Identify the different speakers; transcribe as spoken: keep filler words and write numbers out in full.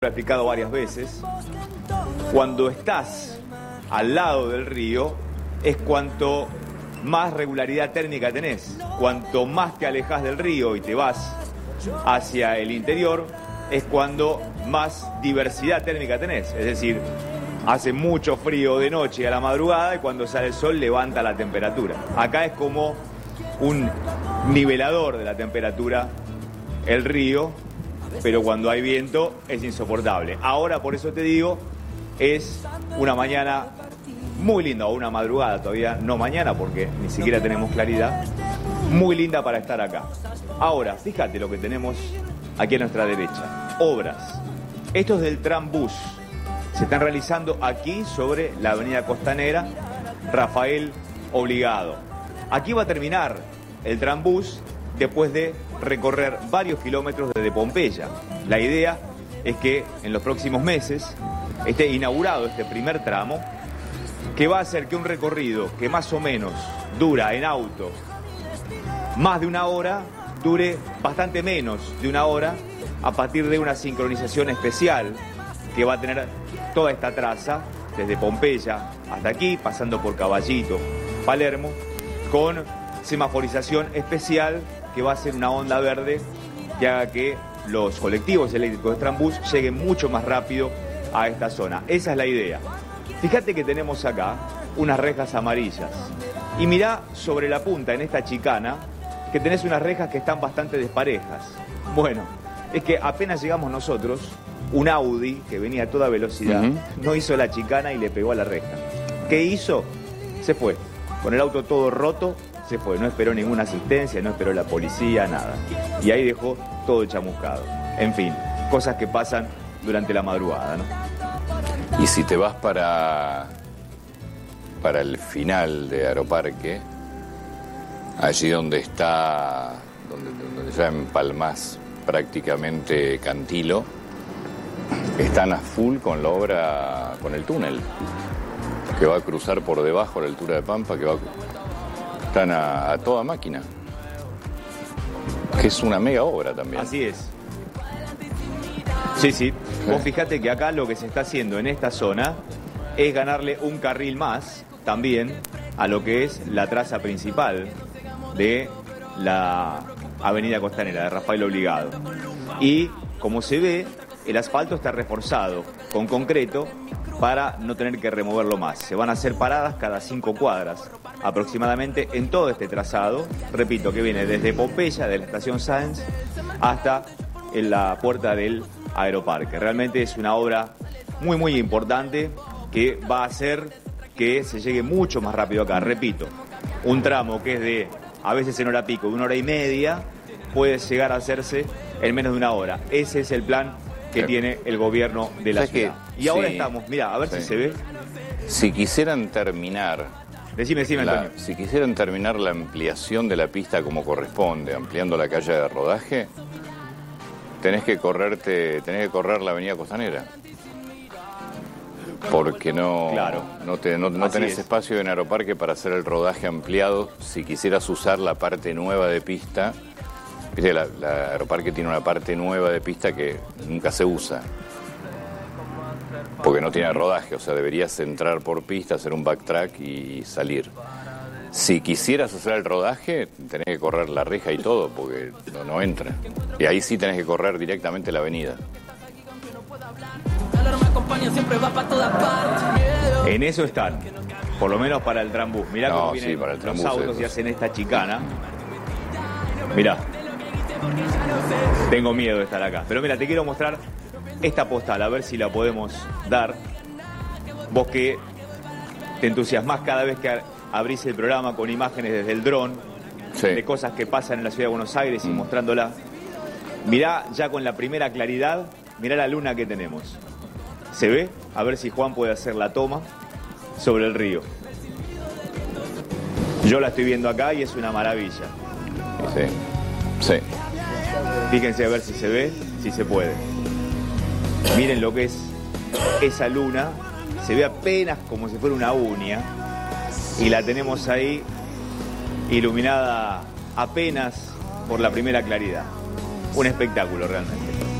Speaker 1: Lo he explicado varias veces. Cuando estás al lado del río es cuanto más regularidad térmica tenés. Cuanto más te alejas del río y te vas hacia el interior es cuando más diversidad térmica tenés. Es decir, hace mucho frío de noche a la madrugada y cuando sale el sol levanta la temperatura. Acá es como un nivelador de la temperatura el río, pero cuando hay viento es insoportable. Ahora, por eso te digo, es una mañana muy linda, o una madrugada todavía, no mañana porque ni siquiera tenemos claridad, muy linda para estar acá. Ahora, fíjate lo que tenemos aquí a nuestra derecha, obras. Esto es del Trambús, se están realizando aquí sobre la avenida Costanera, Rafael Obligado. Aquí va a terminar el Trambús después de recorrer varios kilómetros desde Pompeya. La idea es que en los próximos meses esté inaugurado este primer tramo, que va a hacer que un recorrido que más o menos dura en auto más de una hora, dure bastante menos de una hora a partir de una sincronización especial que va a tener toda esta traza, desde Pompeya hasta aquí, pasando por Caballito, Palermo, con semaforización especial que va a ser una onda verde que haga que los colectivos eléctricos de Trambús lleguen mucho más rápido a esta zona. Esa es la idea. Fíjate que tenemos acá unas rejas amarillas. Y mirá sobre la punta, en esta chicana, que tenés unas rejas que están bastante desparejas. Bueno, es que apenas llegamos nosotros, un Audi que venía a toda velocidad, uh-huh. no hizo la chicana y le pegó a la reja. ¿Qué hizo? Se fue. Con el auto todo roto, se fue. No esperó ninguna asistencia, no esperó la policía, nada. Y ahí dejó todo chamuscado. En fin, cosas que pasan durante la madrugada, ¿no?
Speaker 2: Y si te vas para, para el final de Aeroparque, allí donde está, donde, donde ya empalmás prácticamente Cantilo, están a full con la obra, con el túnel, que va a cruzar por debajo a la altura de Pampa, que va a, están a, a toda máquina, que es una mega obra también.
Speaker 1: Así es. Sí, sí. Vos fijate que acá lo que se está haciendo en esta zona es ganarle un carril más también a lo que es la traza principal de la avenida Costanera, de Rafael Obligado. Y como se ve, el asfalto está reforzado con concreto para no tener que removerlo más. Se van a hacer paradas cada cinco cuadras aproximadamente en todo este trazado, repito, que viene desde Pompeya, de la estación Sáenz, hasta en la puerta del Aeroparque. Realmente es una obra muy muy importante que va a hacer que se llegue mucho más rápido acá. Repito, un tramo que es de, a veces en hora pico, de una hora y media, puede llegar a hacerse en menos de una hora. Ese es el plan que tiene el gobierno de la ciudad. Que, y ahora sí, estamos, mira, a ver sí. si se ve.
Speaker 2: Si quisieran terminar...
Speaker 1: Decime, decime,
Speaker 2: la,
Speaker 1: Antonio.
Speaker 2: Si quisieran terminar la ampliación de la pista como corresponde, ampliando la calle de rodaje, tenés que correrte, tenés que correr la avenida Costanera. Porque no,
Speaker 1: claro.
Speaker 2: no, te, no, no tenés es. espacio en Aeroparque para hacer el rodaje ampliado. Si quisieras usar la parte nueva de pista, viste, la, la Aeroparque tiene una parte nueva de pista que nunca se usa. Porque no tiene rodaje, o sea, deberías entrar por pista, hacer un backtrack y salir. Si quisieras hacer el rodaje, tenés que correr la reja y todo, porque no, no entra. Y ahí sí tenés que correr directamente la avenida.
Speaker 1: En eso están, por lo menos para el Trambús. Mirá
Speaker 2: no,
Speaker 1: cómo vienen
Speaker 2: sí, para el
Speaker 1: los autos
Speaker 2: es...
Speaker 1: y hacen esta chicana. Mirá. Tengo miedo de estar acá. Pero mira, te quiero mostrar esta postal, a ver si la podemos dar. Vos que te entusiasmás cada vez que abrís el programa con imágenes desde el dron, sí. de cosas que pasan en la ciudad de Buenos Aires y mm. mostrándola. Mirá ya con la primera claridad, mirá la luna que tenemos. ¿Se ve? A ver si Juan puede hacer la toma sobre el río. Yo la estoy viendo acá y es una maravilla.
Speaker 2: Sí, sí.
Speaker 1: Fíjense a ver si se ve, si se puede. Miren lo que es esa luna. Se ve apenas como si fuera una uña. Y la tenemos ahí iluminada apenas por la primera claridad. Un espectáculo realmente.